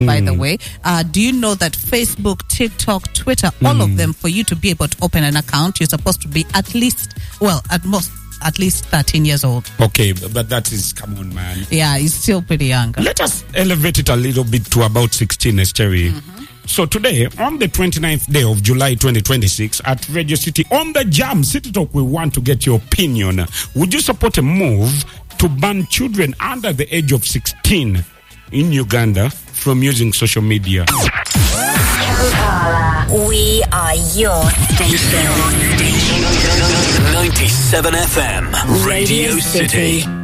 by the way. Do you know that Facebook, TikTok, Twitter, all of them, for you to be able to open an account, you're supposed to be at least 13 years old. Okay, but that is, come on, man. Yeah, he's still pretty young. Let us elevate it a little bit to about 16, Esteri. So today, on the 29th day of July 2026, at Radio City, on the Jam City Talk, we want to get your opinion. Would you support a move to ban children under the age of 16 in Uganda from using social media? We are your station. 97 FM, Radio City.